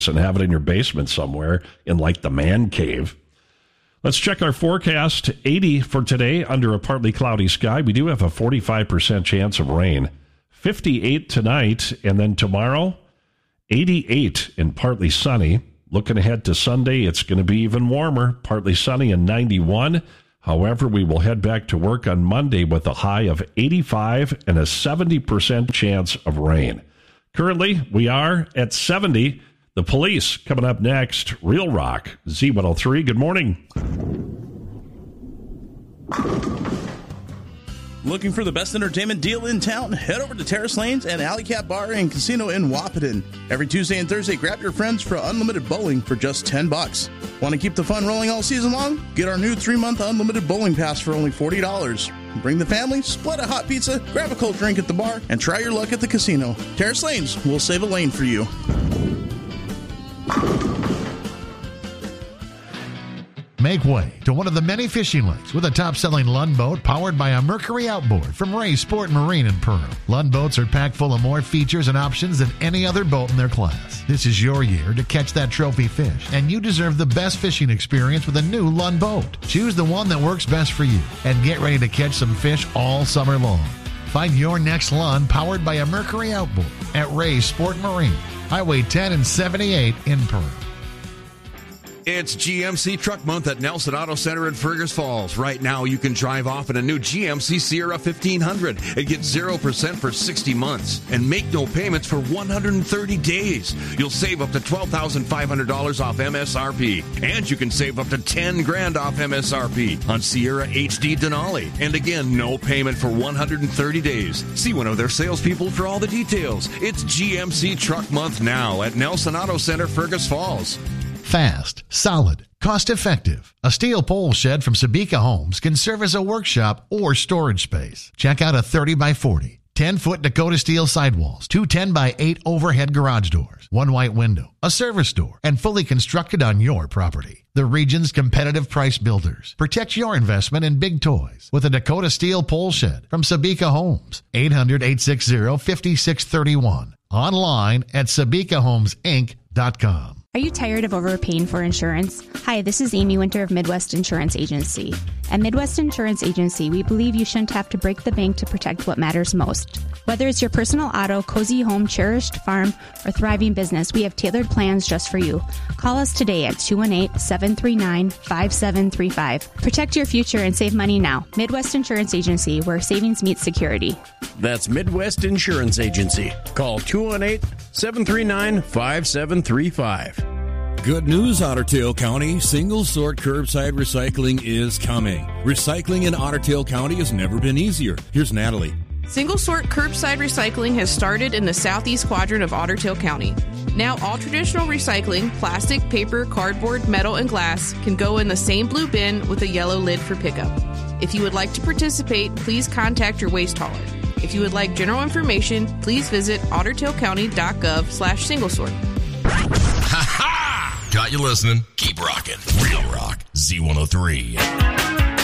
and have it in your basement somewhere in like the man cave. Let's check our forecast. 80 for today under a partly cloudy sky. We do have a 45% chance of rain. 58 tonight, and then tomorrow, 88 and partly sunny. Looking ahead to Sunday, it's going to be even warmer, partly sunny and 91. However, we will head back to work on Monday with a high of 85 and a 70% chance of rain. Currently, we are at 70. The Police coming up next. Real Rock, Z103. Good morning. Looking for the best entertainment deal in town? Head over to Terrace Lanes and Alley Cat Bar and Casino in Wahpeton. Every Tuesday and Thursday, grab your friends for unlimited bowling for just $10. Want to keep the fun rolling all season long? Get our new 3-month unlimited bowling pass for only $40. Bring the family, split a hot pizza, grab a cold drink at the bar, and try your luck at the casino. Terrace Lanes will save a lane for you. Make way to one of the many fishing lakes with a top-selling Lund boat powered by a Mercury outboard from Ray Sport Marine in Pearl. Lund boats are packed full of more features and options than any other boat in their class. This is your year to catch that trophy fish, and you deserve the best fishing experience with a new Lund boat. Choose the one that works best for you, and get ready to catch some fish all summer long. Find your next Lund powered by a Mercury outboard at Ray Sport Marine, Highway 10 and 78 in Pearl. It's GMC Truck Month at Nelson Auto Center in Fergus Falls. Right now, you can drive off in a new GMC Sierra 1500 and get 0% for 60 months and make no payments for 130 days. You'll save up to $12,500 off MSRP, and you can save up to $10,000 off MSRP on Sierra HD Denali. And again, no payment for 130 days. See one of their salespeople for all the details. It's GMC Truck Month now at Nelson Auto Center, Fergus Falls. Fast, solid, cost-effective. A steel pole shed from Sabika Homes can serve as a workshop or storage space. Check out a 30x40, 10-foot Dakota steel sidewalls, 2 10x8 overhead garage doors, 1 white window, a service door, and fully constructed on your property. The region's competitive price builders. Protect your investment in big toys with a Dakota steel pole shed from Sabika Homes. 800-860-5631. Online at SabikaHomesInc.com. Are you tired of overpaying for insurance? Hi, this is Amy Winter of Midwest Insurance Agency. At Midwest Insurance Agency, we believe you shouldn't have to break the bank to protect what matters most. Whether it's your personal auto, cozy home, cherished farm, or thriving business, we have tailored plans just for you. Call us today at 218-739-5735. Protect your future and save money now. Midwest Insurance Agency, where savings meets security. That's Midwest Insurance Agency. Call 218-739-5735. Good news, Otter Tail County. Single-sort curbside recycling is coming. Recycling in Otter Tail County has never been easier. Here's Natalie. Single-sort curbside recycling has started in the southeast quadrant of Otter Tail County. Now all traditional recycling, plastic, paper, cardboard, metal, and glass, can go in the same blue bin with a yellow lid for pickup. If you would like to participate, please contact your waste hauler. If you would like general information, please visit ottertailcounty.gov/singlesort. Ha-ha! Got you listening. Keep rocking. Real Rock Z103.